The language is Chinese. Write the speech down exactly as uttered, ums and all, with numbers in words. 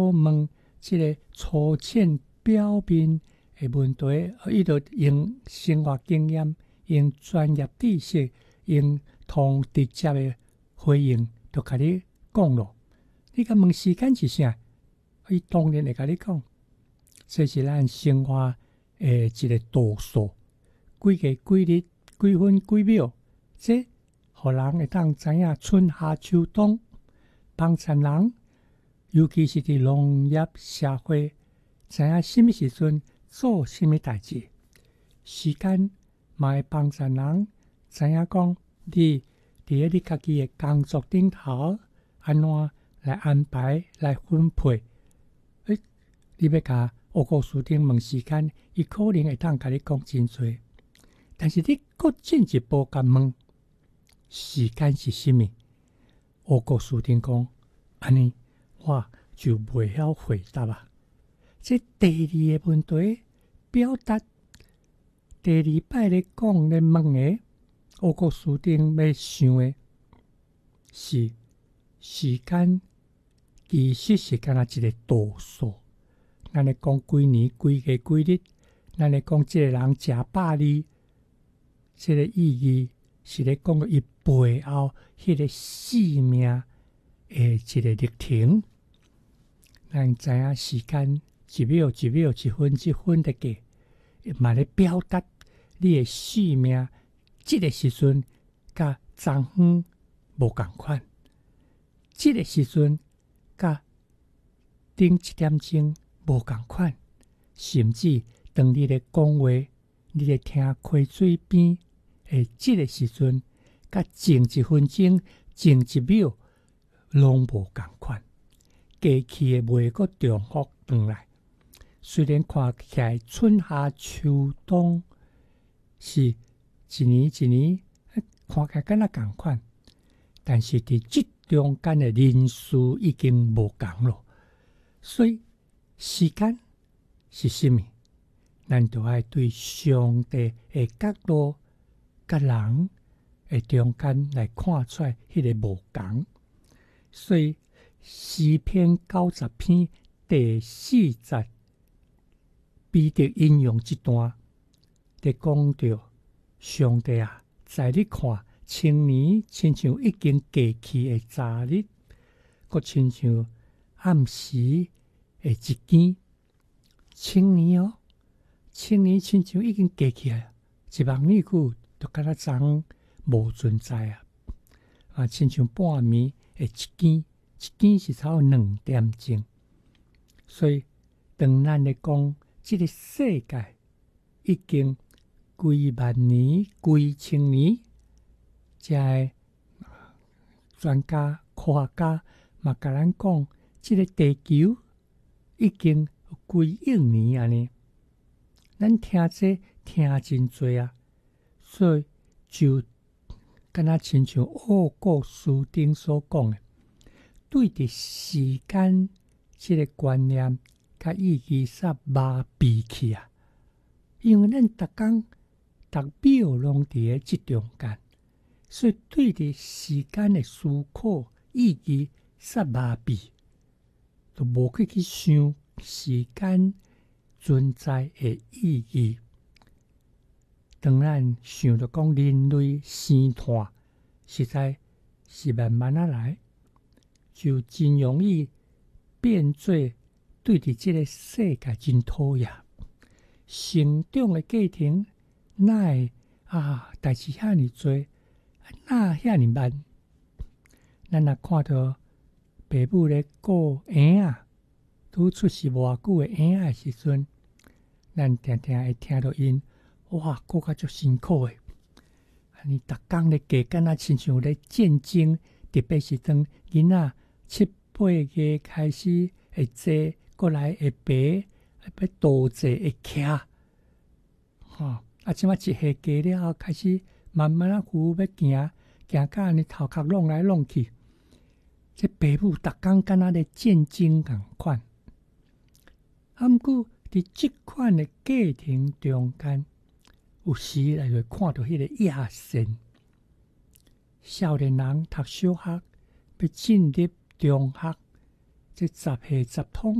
所问即个粗浅表面的问题，伊就用生活经验、用专业知识、用通直接的回应，就甲你讲咯。你甲问时间是啥？伊当然会甲你讲，这是咱生活的一个度数，几个几日、几分几秒，这互人会当知影春夏秋冬。帮衬人，尤其是伫农业社会，知影什么时阵做什么代志。时间嘛会帮衬人，知影讲你伫咧你家己的工作顶头，安怎来安排、来分配。诶，你要甲乌古书顶问时间，伊可能会当甲你讲真多。但是你搁进一步甲问时间是什么？乌古书顶讲，安尼我就袂晓回答啊。这第二个问题，表达第二摆咧讲咧问的，乌古书顶要想的是时间，其实是敢若一个度数。咱咧讲几年、几个、几日，咱咧讲即个人食百里，即个意义是咧讲伊背后迄个生命的一个历程。咱知影时间一秒一秒、一分一分的过，嘛咧表达你的生命即个时阵甲昨昏无共款，即个时阵甲顶一点钟无共款，甚至当你咧讲话，你咧听溪水边的即个时阵，甲前一分钟、前一秒拢无共款。过去的袂阁重复转来，虽然看起来春夏秋冬是一年一年看起来敢若共款，但是伫即中间的人数已经无共咯。所以时间是什么？咱就要对上帝的角度甲人的中间来看出来迄个无共。所以诗篇九十篇第四节，彼得引用一段，在讲到上帝啊，在你看千年亲像已经过去的昨日，阁亲像暗时的一更。千年哦，千年亲像已经过去啊，一万年久就敢若昨昏无存在啊。啊，亲像半暝的一更，一更是差不多两点钟。所以当咱咧讲即个世界已经几万年、几千年，这个专家、科学家嘛甲咱讲，即个地球已经有几亿年安尼。咱听这听真多啊，所以就敢若亲像乌古书顶所讲的，对伫时间即个观念甲意义煞麻痹去啊。因为咱逐工逐秒拢伫咧即中间，所以对伫时间的思考意义煞麻痹，就无去去想时间存在的意义。当咱想着讲人类生态实在是慢慢啊来，就真容易变做对伫即个世界真讨厌。成长的过程哪会啊代志遐尼多，哪遐尼慢？咱若看到爸母咧顾婴仔，拄出世无偌久的婴仔的时阵，咱常常会听到因哇，顾甲足辛苦的。安尼逐工咧过，敢若亲像咧战争，特别是当囡仔七八月开始会坐，过来会爬，要倒坐会徛，吼、哦、啊！即摆一下加了后，开始慢慢啊扶要行，行到安尼头壳弄来弄去，这爸母逐工敢若咧战争共款。啊，毋过伫即款的过程中间，有时也会看到迄个野线。少年人读小学，要进入中学，这十岁十通